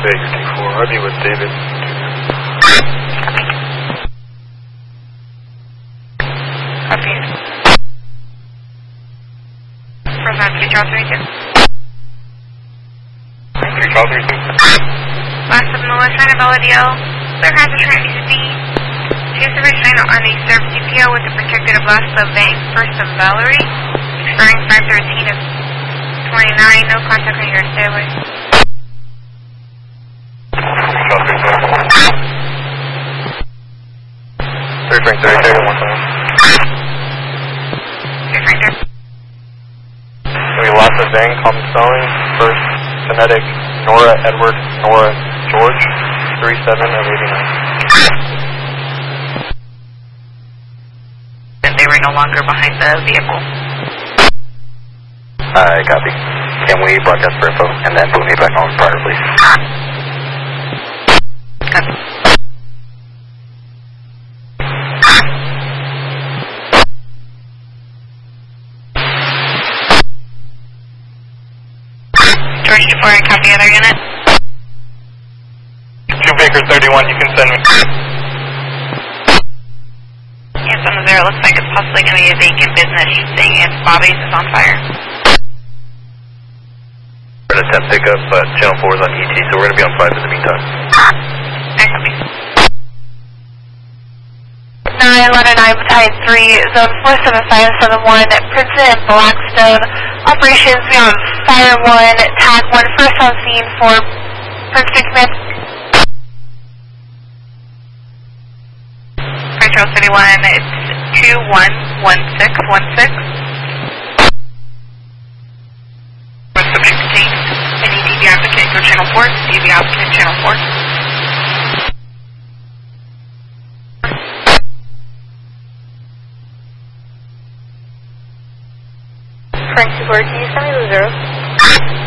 2-4, I'll be with David. Copy. First on Charles 32. Charles 32. Last of Melissa and LDL. Clear has a train BCD. Chase the restraint on the served CPO with the protected of last of Vang, first of Valerie. Expiring 513 of 29. No contact on your stairway. Charles 32. 3.30, 1-1. We lost of Vang, calm spelling. First phonetic, Nora, Edward, Nora, George. 37 of 89. They were no longer behind the vehicle. Copy. Can we broadcast for info and then put me back on prior, please? Copy. George 4, copy other unit. 2 Baker 31, you can send me. Yes, on the 0, looks like it's possibly going to be a vacant business. Saying it's Bobby's is on fire. We're going to attempt pickup, but channel 4 is on ET, so we're going to be on 5 in the meantime. I copy. 919 Battalion 3, Zone 47571, Princeton and Blackstone. Operations beyond Fire 1, TAC 1, first on scene for Princeton Command. Charles 31, it's 211616. What's subject contained? Any DV applicant go channel 4, DV applicant channel 4. Frank 2, can you send me the 0?